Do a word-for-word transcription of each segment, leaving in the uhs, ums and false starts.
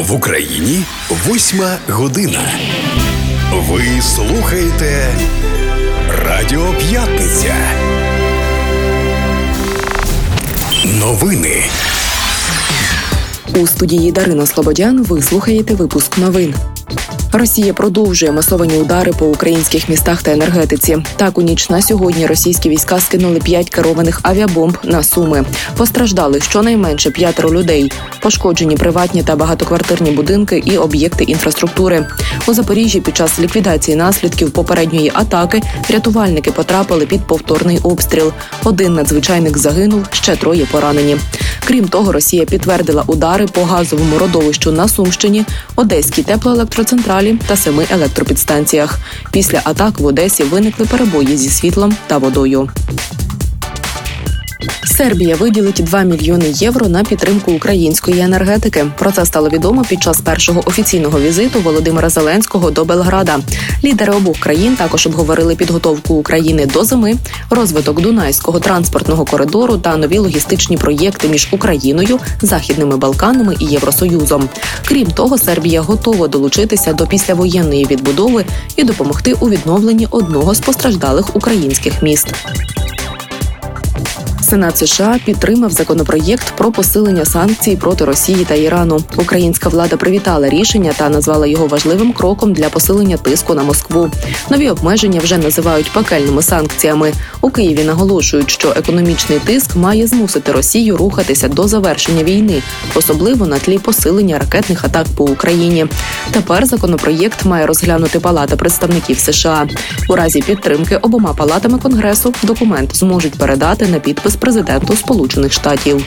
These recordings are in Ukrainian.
В Україні восьма година. Ви слухаєте Радіо П'ятниця. Новини. У студії Дарина Слободян ви слухаєте випуск новин. Росія продовжує масовані удари по українських містах та енергетиці. Так, у ніч на сьогодні російські війська скинули п'ять керованих авіабомб на Суми. Постраждали щонайменше п'ятеро людей. Пошкоджені приватні та багатоквартирні будинки і об'єкти інфраструктури. У Запоріжжі під час ліквідації наслідків попередньої атаки рятувальники потрапили під повторний обстріл. Один надзвичайник загинув, ще троє поранені. Крім того, Росія підтвердила удари по газовому родовищу на Сумщині, Одеській теплоелектроцентралі та семи електропідстанціях. Після атак в Одесі виникли перебої зі світлом та водою. Сербія виділить два мільйони євро на підтримку української енергетики. Про це стало відомо під час першого офіційного візиту Володимира Зеленського до Белграда. Лідери обох країн також обговорили підготовку України до зими, розвиток Дунайського транспортного коридору та нові логістичні проєкти між Україною, Західними Балканами і Євросоюзом. Крім того, Сербія готова долучитися до післявоєнної відбудови і допомогти у відновленні одного з постраждалих українських міст. Сенат США підтримав законопроєкт про посилення санкцій проти Росії та Ірану. Українська влада привітала рішення та назвала його важливим кроком для посилення тиску на Москву. Нові обмеження вже називають пекельними санкціями. У Києві наголошують, що економічний тиск має змусити Росію рухатися до завершення війни, особливо на тлі посилення ракетних атак по Україні. Тепер законопроєкт має розглянути Палата представників США. У разі підтримки обома палатами Конгресу документ зможуть передати на підпис президенту Сполучених Штатів.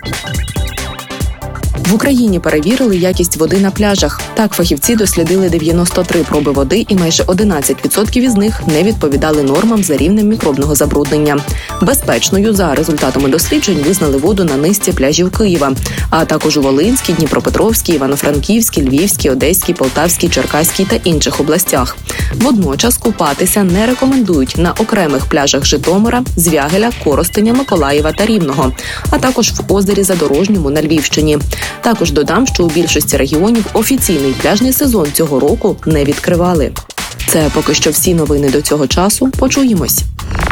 В Україні перевірили якість води на пляжах. Так, фахівці дослідили дев'яносто три проби води і майже одинадцять відсотків із них не відповідали нормам за рівнем мікробного забруднення. Безпечною за результатами досліджень визнали воду на низці пляжів Києва, а також у Волинській, Дніпропетровській, Івано-Франківській, Львівській, Одеській, Полтавській, Черкаській та інших областях. Водночас купатися не рекомендують на окремих пляжах Житомира, Звягеля, Коростеня, Миколаєва та Рівного, а також в озері Задорожньому на Львівщині. Також додам, що у більшості регіонів офіційний пляжний сезон цього року не відкривали. Це поки що всі новини до цього часу. Почуємось.